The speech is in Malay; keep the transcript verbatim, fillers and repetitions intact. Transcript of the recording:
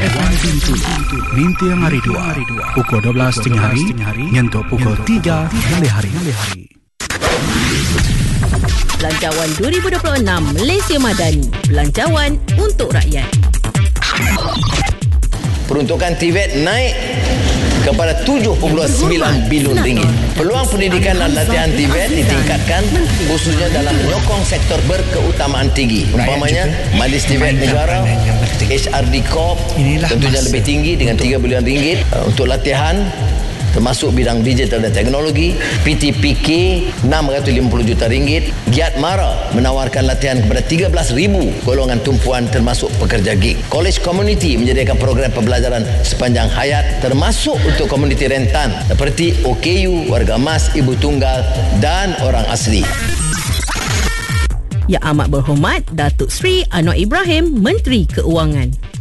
F M Bintu Minti yang hari dua pukul dua belas tengah hari nyentuh pukul tiga malam hari. Belanjawan dua ribu dua puluh enam Malaysia Madani. Belanjawan untuk rakyat. Peruntukan T V E T naik kepada tujuh perpuluhan sembilan bilion ringgit. Peluang pendidikan dan latihan T V E T ditingkatkan khususnya dalam menyokong sektor berkeutamaan tinggi. Umpamanya Majlis T V E T Negara, H R D Corp tentunya lebih tinggi dengan tiga bilion ringgit untuk latihan termasuk bidang digital dan teknologi. P T P K enam ratus lima puluh juta ringgit. Giat Mara menawarkan latihan kepada tiga belas ribu golongan tumpuan termasuk pekerja gig. College Community menyediakan program pembelajaran sepanjang hayat termasuk untuk komuniti rentan seperti O K U, warga emas, ibu tunggal dan orang asli. Yang amat berhormat Datuk Seri Anwar Ibrahim, Menteri Keuangan.